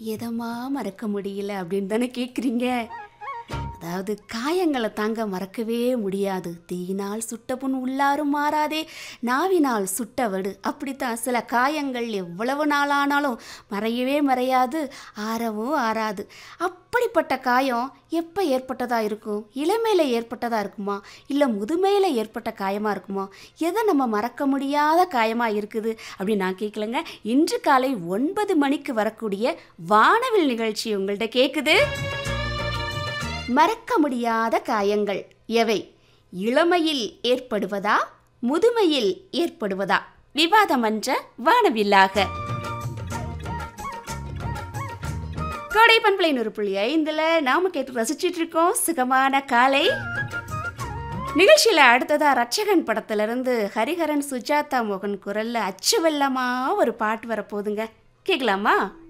எதமா மறக்க முடியல அப்படின்னு தானே கேட்குறீங்க. அதாவது காயங்களை தாங்க மறக்கவே முடியாது. தீயினால் சுட்ட புண் உள்ளாரும் மாறாதே, நாவினால் சுட்டவடு. அப்படித்தான் சில காயங்கள் எவ்வளவு நாளானாலும் மறையவே மறையாது, ஆறவும் ஆறாது. அப்படிப்பட்ட காயம் எப்போ ஏற்பட்டதாக இருக்கும்? இளமையில் ஏற்பட்டதாக இருக்குமா, இல்லை முதுமையில் ஏற்பட்ட காயமாக இருக்குமா? எதை நம்ம மறக்க முடியாத காயமாக இருக்குது அப்படின்னு நான் கேட்கலங்க. இன்று காலை 9 மணிக்கு வரக்கூடிய வானவில் நிகழ்ச்சி உங்கள்கிட்ட கேட்குது. மறக்க முடியாத காயங்கள் எவை? இளமையில் ஏற்படுவதா, முதுமையில் ஏற்படுவதா? விவாதமன்ற வானவில்லாக கோடை பண்பலை 100.5 நாம கேட்டு ரசிச்சிட்டு இருக்கோம் சுகமான காலை நிகழ்ச்சியில். அடுத்ததா ரட்சகன் படத்திலிருந்து ஹரிஹரன் சுஜாதா மோகன் குரல்ல அச்சு வெள்ளமா ஒரு பாட்டு வரப்போகுதுங்க. கேட்கலாமா?